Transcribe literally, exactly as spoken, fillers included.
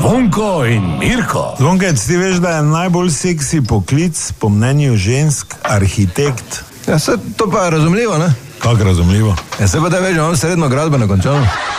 Zvonko in Mirko. Zvonke, ti veš, da je najbolj seksi poklic po mnenju žensk arhitekt? Ja, se to pa je razumljivo, ne? Kako razumljivo? Ja, se pa da veš, da imam srednjo gradbeno končano.